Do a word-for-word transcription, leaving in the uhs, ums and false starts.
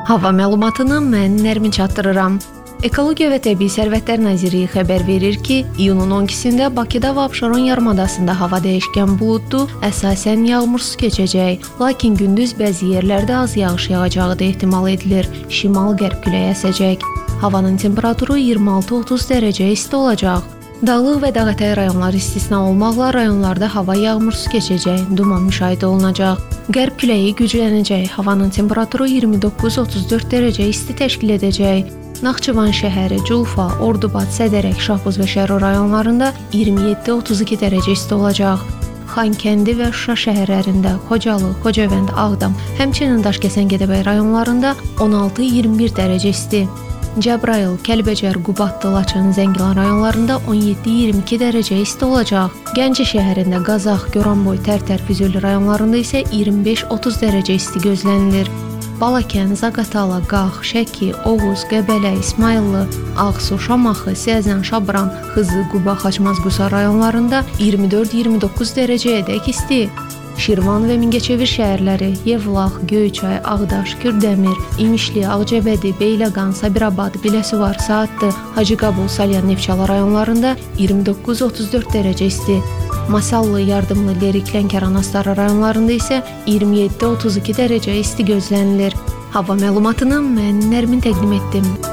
Hava məlumatını mən Nərmin çatdırıram. Ekologiya və Təbii Sərvətlər Nazirliyi xəbər verir ki, iyunun on ikisində Bakıda və Abşeron yarımadasında hava dəyişkən buludlu, əsasən yağmursuz keçəcək, lakin gündüz bəzi yerlərdə az yağış yağacağı da ehtimal edilir. Şimal-qərb küləyi əsəcək. Havanın temperaturu iyirmi altı otuz dərəcə isti olacaq. Dağlıq və dağətəyi rayonlar istisna olmaqla rayonlarda hava yağmursuz keçəcək, duman müşahidə olunacaq. Qərb küləyi güclənəcək, havanın temperaturu iyirmi doqquz otuz dörd dərəcə isti təşkil edəcək. Naxçıvan şəhəri, Culfa, Ordubad, Sədərək, Şahbuz və Şərur rayonlarında iyirmi yeddi otuz iki dərəcə isti olacaq. Xankəndi və Şuşa şəhərlərində, Xocalı, Xocavənd, Ağdam, həmçinin Daşkəsən, Gədəbəy rayonlarında on altı iyirmi bir dərəcə isti. Cəbrayıl, Kəlbəcər, Qubadlı, Laçın, Zəngilan rayonlarında on yeddi iyirmi iki dərəcə isti olacaq. Gəncə şəhərində, Qazax, Goranboy, Tərtər, Füzuli rayonlarında isə iyirmi beş otuz dərəcə isti gözlənilir. Balakən, Zaqatala, Qax, Şəki, Oğuz, Qəbələ, İsmayıllı, Ağsu, Şamaxı, Siyəzən, Şabran, Xızı, Quba, Xaçmaz, Qusar rayonlarında iyirmi dörd iyirmi doqquz dərəcəyədək isti. Şirvan və Mingəçevir şəhərləri, Yevlax, Göyçay, Ağdaş, Kürdəmir, İmişli, Ağcabədi, Beyləqan, Sabirabad, Biləsuvar, Saatlı, Hacıqabul, Salyan, Neftçala rayonlarında iyirmi doqquz otuz dörd dərəcə isti. Masallı, Yardımlı, Lerik, Lənkəran, Astara rayonlarında isə iyirmi yeddi otuz iki dərəcə isti gözlənilir. Hava məlumatını mən Nərmin təqdim etdim.